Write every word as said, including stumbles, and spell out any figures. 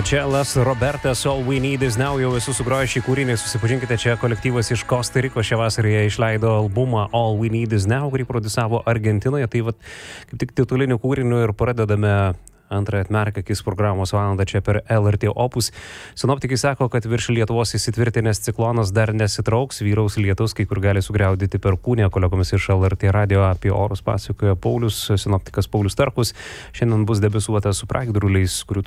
Čia Las Robertas, All We Need Is Now, jau esu sugroję šį kūrinį, susipažinkite, čia kolektyvas iš Kosta Riko šią vasarą jie išleido albumą All We Need Is Now, kurį produsavo Argentinoje, tai vat kaip tik tituliniu kūriniu ir pradedame antrąją atmerk akis programos valandą čia per L R T Opus. Sinoptikai sako, kad virš Lietuvos įsitvirtinęs ciklonas dar nesitrauks, vyraus lietus, kai kur gali sugriaudyti Perkūniją. Kolegomis iš L R T radio apie orus pasakoja Paulius, sinoptikas Paulius Starkus. Šiandien bus debesuota su pragiedruliais, kurių